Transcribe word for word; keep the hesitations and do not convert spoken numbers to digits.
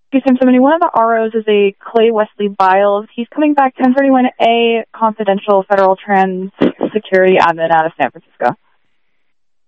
ten seventy, one of the R Os is a Clay Wesley Biles. He's coming back ten thirty-one A, confidential federal trans security admin out of San Francisco.